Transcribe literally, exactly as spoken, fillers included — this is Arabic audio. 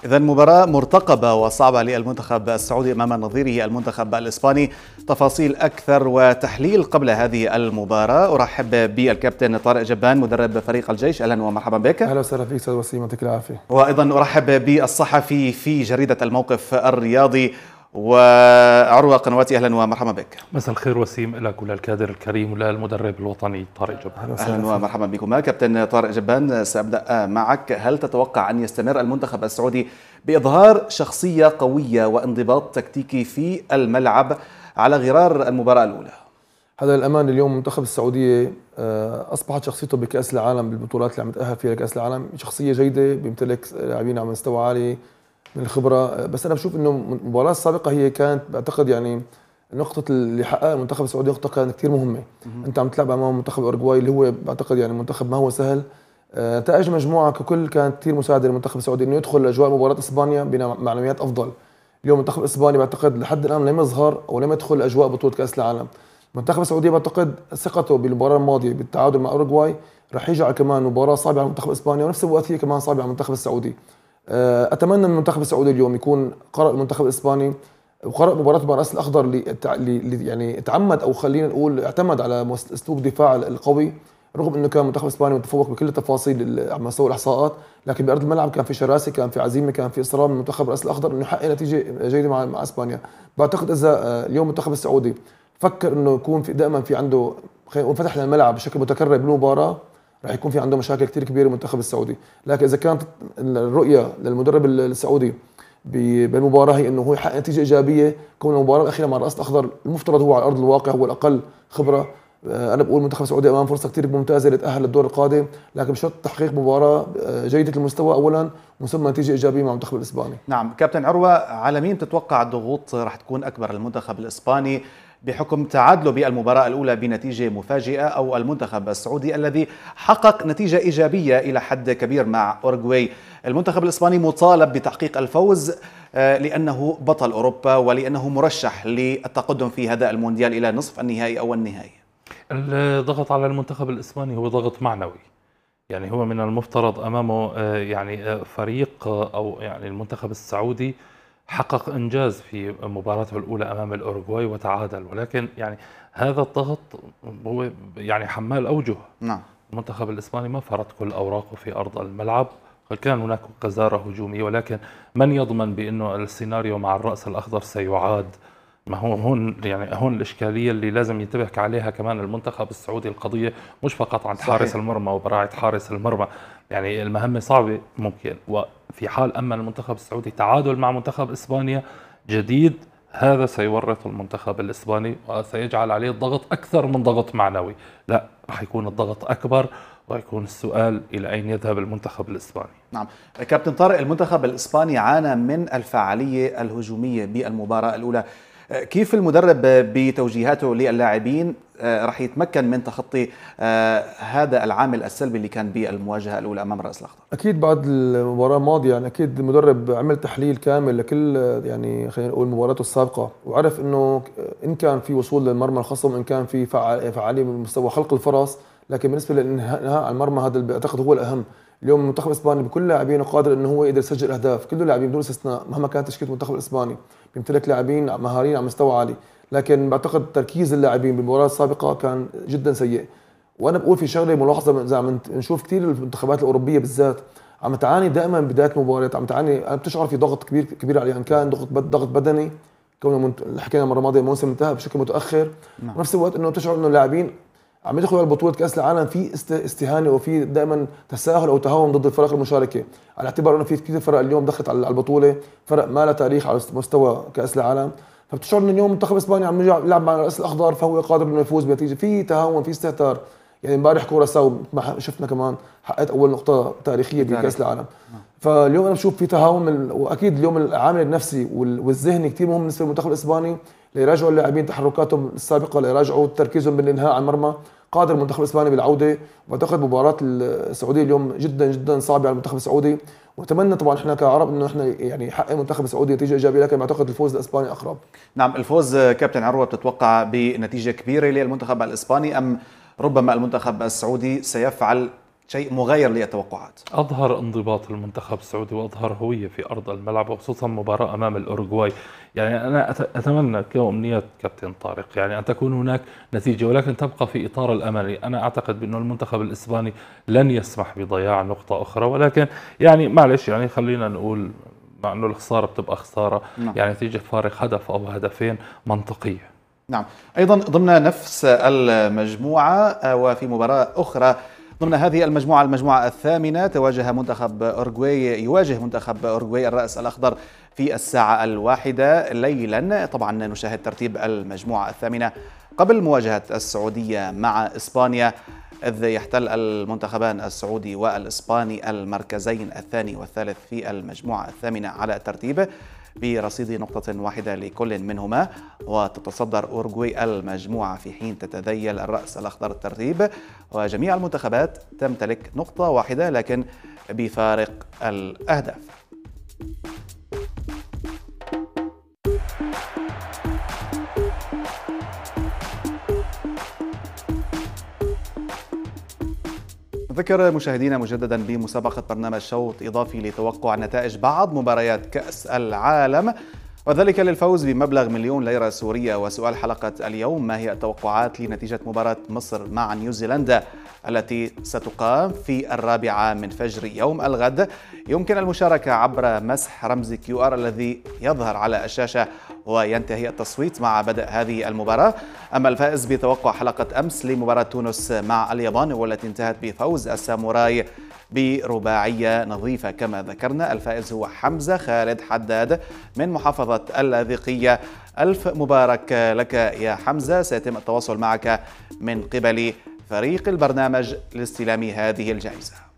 إذا مباراة مرتقبة وصعبة للمنتخب السعودي أمام نظيره المنتخب الإسباني. تفاصيل أكثر وتحليل قبل هذه المباراة أرحب بالكابتن طارق جبان مدرب فريق الجيش. أهلا ومرحبا بك. أهلا وسهلا فيك أستاذ وسيم، يعطيك العافية. وأيضا أرحب بالصحفي في جريدة الموقف الرياضي وعروة قنواتي. أهلا ومرحبا بك. مساء الخير وسيم لك وللكادر الكريم وللمدرب الوطني طارق جبان. أهلا ومرحبا بكم. كابتن طارق جبان، سأبدأ معك. هل تتوقع أن يستمر المنتخب السعودي بإظهار شخصية قوية وانضباط تكتيكي في الملعب على غرار المباراة الأولى؟ هذا الأمان اليوم المنتخب السعودية أصبحت شخصيته بكأس العالم، بالبطولات اللي عم يتأهل فيها لكأس العالم شخصية جيدة، بيمتلك لاعبين على مستوى عالي من الخبرة. بس أنا بشوف إنه المباراة السابقة هي كانت بعتقد يعني نقطة اللي حققها المنتخب السعودي نقطة كانت كثير مهمة. أنت عم تلعب أمام منتخب أورجواي اللي هو بعتقد يعني منتخب ما هو سهل. نتائج المجموعة ككل كانت كثير مساعدة للمنتخب السعودي إنه يدخل أجواء مباراة إسبانيا بمعنويات أفضل. اليوم المنتخب الإسباني بعتقد لحد الآن لم يظهر أو لم يدخل أجواء بطولة كأس العالم. المنتخب السعودي بعتقد ثقته بالمباراة الماضية بالتعادل مع أورجواي رح يجعل كمان مباراة صعبة على المنتخب الإسباني، ونفس الوقت هي كمان صعبة على المنتخب السعودي. أتمنى من المنتخب السعودي اليوم يكون قرأ المنتخب الإسباني وقرأ مباراة مع الأسد الأخضر اللي يعني تعمد أو خلينا نقول اعتمد على أسلوب الدفاع القوي، رغم انه كان المنتخب الاسباني متفوق بكل التفاصيل على مستوى الاحصاءات، لكن بارض الملعب كان في شراسه، كان في عزيمه، كان في اصرار من المنتخب الاسد الاخضر انه يحقق نتيجه جيده مع مع اسبانيا. بعتقد اذا اليوم المنتخب السعودي فكر انه يكون في دائما في عنده خلينا نقول فتح للملعب بشكل متكرر بالمباراه، راح يكون في عنده مشاكل كثير كبيره المنتخب السعودي. لكن اذا كانت الرؤيه للمدرب السعودي بالمباراه هي انه هو يحقق نتيجه ايجابيه، كون المباراه الاخيره مع الاسد الاخضر المفترض هو على ارض الواقع هو الاقل خبره. أنا بقول المنتخب السعودي أمام فرصة كتير ممتازة ليتأهل للدور القادم، لكن بشرط تحقيق مباراة جيدة المستوى أولاً وثم نتيجة إيجابية مع المنتخب الإسباني. نعم كابتن عروة، على مين تتوقع الضغوط راح تكون أكبر، المنتخب الإسباني بحكم تعادله بالمباراة الأولى بنتيجة مفاجئة، أو المنتخب السعودي الذي حقق نتيجة إيجابية إلى حد كبير مع أورجواي؟ المنتخب الإسباني مطالب بتحقيق الفوز لأنه بطل أوروبا ولأنه مرشح للتقدم في هذا المونديال إلى نصف النهائي أو النهائي. الضغط على المنتخب الإسباني هو ضغط معنوي، يعني هو من المفترض أمامه يعني فريق أو يعني المنتخب السعودي حقق إنجاز في مباراته الأولى أمام الأورجواي وتعادل، ولكن يعني هذا الضغط هو يعني حمال أوجه. نعم. المنتخب الإسباني ما فرض كل أوراقه في أرض الملعب، كان هناك غزارة هجومية، ولكن من يضمن بأنه السيناريو مع الرأس الأخضر سيعاد؟ ما هو هون يعني هون الإشكالية اللي لازم ينتبه عليها كمان المنتخب السعودي. القضية مش فقط عند حارس المرمى وبراعة حارس المرمى، يعني المهمة صعبة ممكن، وفي حال أما المنتخب السعودي تعادل مع منتخب إسبانيا جديد، هذا سيورط المنتخب الإسباني وسيجعل عليه الضغط أكثر من ضغط معنوي، لا راح يكون الضغط أكبر، ويكون السؤال إلى أين يذهب المنتخب الإسباني. نعم كابتن طارق، المنتخب الإسباني عانى من الفعالية الهجومية بالمباراة الأولى، كيف المدرب بتوجيهاته للاعبين راح يتمكن من تخطي هذا العامل السلبي اللي كان بالمواجهة الأولى أمام الرأس الأخضر؟ أكيد بعد المباراة الماضية يعني أكيد المدرب عمل تحليل كامل لكل يعني خلينا نقول مباراته السابقة، وعرف إنه إن كان في وصول للمرمى الخصم، إن كان في فعالية من مستوى خلق الفرص، لكن بالنسبة للإنهاء على المرمى هذا اللي أعتقد هو الأهم. اليوم المنتخب الإسباني بكل لاعبينه قادر إنه هو يقدر يسجل أهداف، كل اللاعبين بدون استثناء مهما كانت تشكيلة المنتخب الإسباني بيمتلك لاعبين مهاريين على مستوى عالي، لكن بعتقد تركيز اللاعبين بالمباراة السابقة كان جدا سيء. وأنا بقول في شغلة ملاحظة زي ما نشوف كثير المنتخبات الأوروبية بالذات عم تعاني دائما بداية المباريات، عم تعاني أنا بتشعر في ضغط كبير كبير عليها، إن كان ضغط ضغط بدني كونه اللي حكينا المرة الماضية الموسم انتهى بشكل متأخر، نعم. ونفس الوقت إنه بتشعر إنه اللاعبين عم يدخلوا على بطولة كأس العالم في استهانة وفي دائما تساهل أو تهاون ضد الفرق المشاركة، على اعتبار إنه في كثير فرق اليوم دخلت على البطولة، فرق ما لها تاريخ على مستوى كأس العالم، فبتشعر إنه اليوم المنتخب الإسباني عم يلعب مع الرأس الأخضر فهو قادر إنه يفوز بنتيجة، في تهاون في استهتار. يعني امبارح كوراساو ما شفنا كمان حققت أول نقطة تاريخية بكأس العالم. فاليوم أنا بشوف في تهاون، وأكيد اليوم العامل النفسي والذهني كثير مهم بالنسبة للمنتخب الإسباني ليراجعوا اللاعبين تحركاتهم السابقة، ليراجعوا تركيزهم بالإنهاء على المرمى. قادر المنتخب الإسباني بالعودة، واعتقد مباراة السعودية اليوم جدا جدا صعبة على المنتخب السعودي، واتمنى طبعا احنا كعرب انه احنا يعني يحقق المنتخب السعودي نتيجة إيجابية، لكن اعتقد الفوز الإسباني أقرب. نعم الفوز كابتن عروة بتتوقع بنتيجة كبيرة للمنتخب الإسباني، أم ربما المنتخب السعودي سيفعل شيء مغاير للتوقعات؟ أظهر انضباط المنتخب السعودي وأظهر هوية في أرض الملعب، وخصوصا مباراة أمام الأوروغواي. يعني أنا أتمنى كأمنية كابتن طارق يعني أن تكون هناك نتيجة، ولكن تبقى في إطار الأمل. أنا أعتقد بأن المنتخب الإسباني لن يسمح بضياع نقطة أخرى، ولكن يعني معلش يعني خلينا نقول مع أنه الخسارة بتبقى خسارة، نعم. يعني نتيجة فارق هدف أو هدفين منطقية. نعم. أيضا ضمن نفس المجموعة وفي مباراة أخرى ضمن هذه المجموعة، المجموعة الثامنة، تواجه منتخب أوروغواي يواجه منتخب أوروغواي الرأس الأخضر في الساعة الواحدة ليلا. طبعا نشاهد ترتيب المجموعة الثامنة قبل مواجهة السعودية مع إسبانيا، إذ يحتل المنتخبان السعودي والإسباني المركزين الثاني والثالث في المجموعة الثامنة على الترتيب برصيد نقطة واحدة لكل منهما، وتتصدر أوروغواي المجموعة في حين تتذيل الرأس الأخضر الترتيب، وجميع المنتخبات تمتلك نقطة واحدة لكن بفارق الأهداف. نذكر مشاهدينا مجددا بمسابقة برنامج شوط إضافي لتوقع نتائج بعض مباريات كأس العالم، وذلك للفوز بمبلغ مليون ليرة سورية. وسؤال حلقة اليوم: ما هي التوقعات لنتيجة مباراة مصر مع نيوزيلندا التي ستقام في الرابعة من فجر يوم الغد؟ يمكن المشاركة عبر مسح رمز كيو آر الذي يظهر على الشاشة، وينتهي التصويت مع بدء هذه المباراة. أما الفائز بتوقع حلقة أمس لمباراة تونس مع اليابان والتي انتهت بفوز الساموراي برباعية نظيفة كما ذكرنا، الفائز هو حمزة خالد حداد من محافظة اللاذقية. ألف مبارك لك يا حمزة، سيتم التواصل معك من قبل فريق البرنامج لاستلام هذه الجائزة.